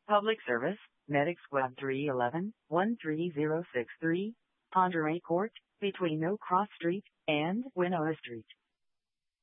Public Service, Medic Squad 311-13063, Ponderay Court, between No Cross Street and Winona Street.